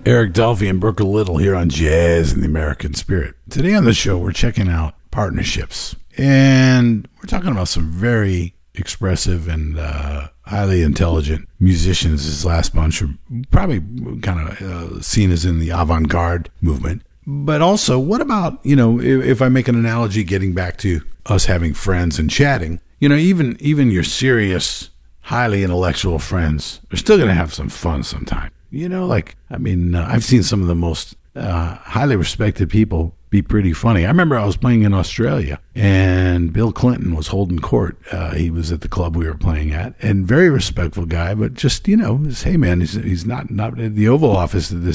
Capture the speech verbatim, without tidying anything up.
Eric Dolphy and Brooke Little here on Jazz and the American Spirit. Today on the show, we're checking out partnerships. And we're talking about some very expressive and uh, highly intelligent musicians. This last bunch are probably kind of uh, seen as in the avant-garde movement. But also, what about, you know, if, if I make an analogy getting back to us having friends and chatting, you know, even even your serious, highly intellectual friends are still going to have some fun sometime. You know, like, I mean, uh, I've seen some of the most uh, highly respected people be pretty funny. I remember I was playing in Australia, and Bill Clinton was holding court. Uh, he was at the club we were playing at, and very respectful guy, but just, you know, hey, man, he's, he's not, not at the Oval Office at this